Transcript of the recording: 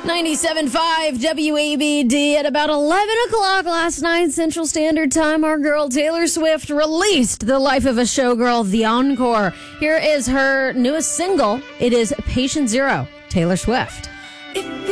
97.5 WABD at about 11 o'clock last night, Central Standard Time. Our girl Taylor Swift released The Life of a Showgirl, The Encore. Here is her newest single. It is Patient Zero, Taylor Swift.